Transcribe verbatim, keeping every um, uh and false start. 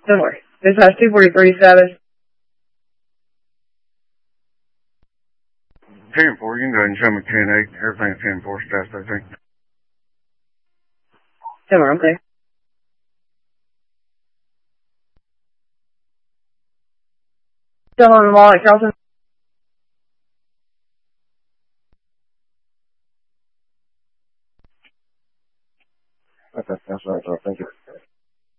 Don't worry. Dispatch two forty thirty-seven. ten four, you can go ahead and show me ten eight. Everything's ten four, staff thirteen. Don't worry, I'm clear. Still on the wall at Carlton? Okay, that's right, so thank you.